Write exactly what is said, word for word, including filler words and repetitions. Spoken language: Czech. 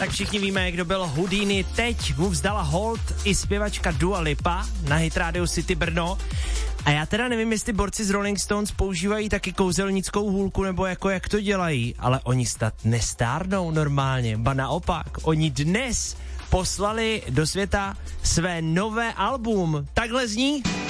všichni víme, kdo byl Houdini. Teď mu vzdala hold i zpěvačka Dua Lipa na Hit Radio City Brno. A já teda nevím, jestli borci z Rolling Stones používají taky kouzelnickou hůlku, nebo jako jak to dělají, ale oni snad nestárnou normálně, ba naopak, oni dnes poslali do světa své nové album. Takhle zní.